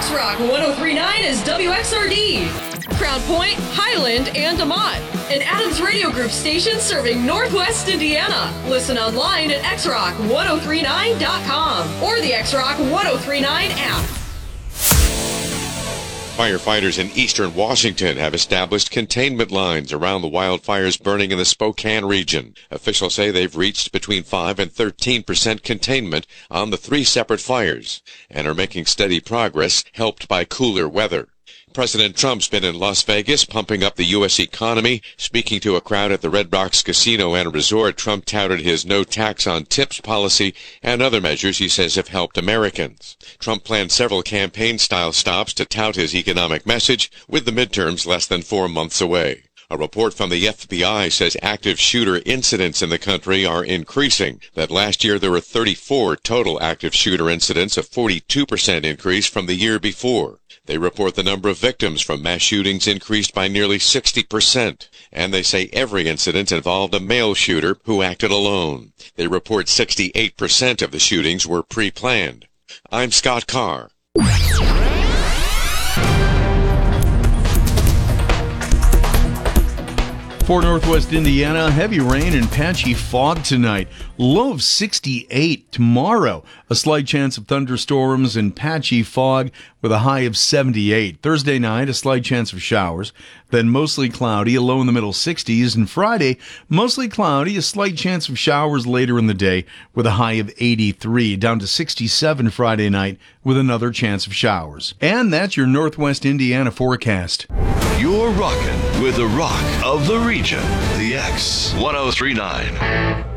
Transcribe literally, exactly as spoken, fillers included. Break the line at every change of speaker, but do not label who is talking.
X-Rock one oh three point nine is W X R D. Crown Point, Highland, and DeMont. An Adams Radio Group station serving Northwest Indiana. Listen online at x rock ten thirty-nine dot com or the X-Rock ten thirty-nine app.
Firefighters in eastern Washington have established containment lines around the wildfires burning in the Spokane region. Officials say they've reached between five and thirteen percent containment on the three separate fires and are making steady progress, helped by cooler weather. President Trump's been in Las Vegas pumping up the U S economy. Speaking to a crowd at the Red Rocks Casino and Resort, Trump touted his no tax on tips policy and other measures he says have helped Americans. Trump planned several campaign-style stops to tout his economic message, with the midterms less than four months away. A report from the F B I says active shooter incidents in the country are increasing. That last year there were thirty-four total active shooter incidents, a forty-two percent increase from the year before. They report the number of victims from mass shootings increased by nearly sixty percent. And they say every incident involved a male shooter who acted alone. They report sixty-eight percent of the shootings were pre-planned. I'm Scott Carr.
For Northwest Indiana, heavy rain and patchy fog tonight. Low of sixty-eight tomorrow. A slight chance of thunderstorms and patchy fog with a high of seventy-eight. Thursday night, a slight chance of showers. Then mostly cloudy, a low in the middle sixties. And Friday, mostly cloudy, a slight chance of showers later in the day with a high of eighty-three. Down to sixty-seven Friday night with another chance of showers. And that's your Northwest Indiana forecast.
You're rocking with the rock of the region, the X ten thirty-nine.